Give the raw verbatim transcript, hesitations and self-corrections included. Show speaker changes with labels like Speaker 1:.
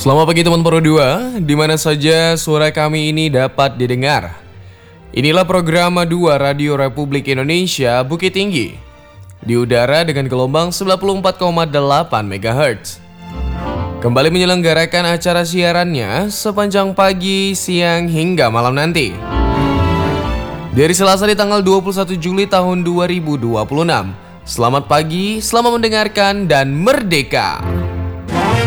Speaker 1: Selamat pagi teman Pro dua, di mana saja suara kami ini dapat didengar. Inilah program dua Radio Republik Indonesia Bukit Tinggi, di udara dengan gelombang sembilan puluh empat koma delapan megahertz. Kembali menyelenggarakan acara siarannya sepanjang pagi, siang, hingga malam nanti. Dari Selasa di tanggal dua puluh satu Juli tahun dua ribu dua puluh enam. Selamat pagi, selamat mendengarkan, dan merdeka!